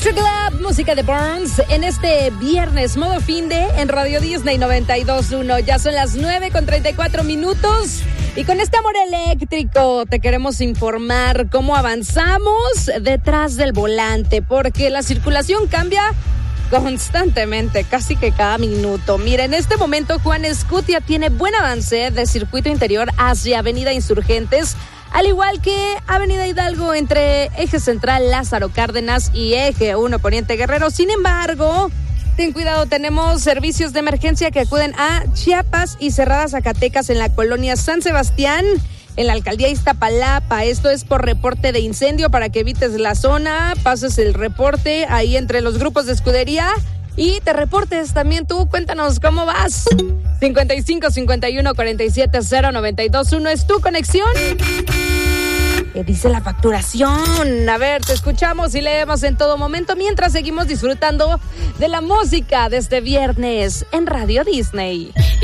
Electric Lab, música de Burns, en este viernes, modo finde, en Radio Disney 92.1. Ya son las 9:34 y con este amor eléctrico te queremos informar cómo avanzamos detrás del volante, porque la circulación cambia constantemente, casi que cada minuto. Mira, en este momento Juan Escutia tiene buen avance de circuito interior hacia Avenida Insurgentes, al igual que Avenida Hidalgo entre Eje Central Lázaro Cárdenas y Eje 1 Poniente Guerrero. Sin embargo, ten cuidado, tenemos servicios de emergencia que acuden a Chiapas y Cerrada Zacatecas en la colonia San Sebastián, en la alcaldía Iztapalapa. Esto es por reporte de incendio, para que evites la zona, pases el reporte ahí entre los grupos de escudería y te reportes también tú. Cuéntanos cómo vas. 55 51 47 092.1 es tu conexión. ¿Qué dice la facturación? A ver, te escuchamos y leemos en todo momento mientras seguimos disfrutando de la música de este viernes en Radio Disney.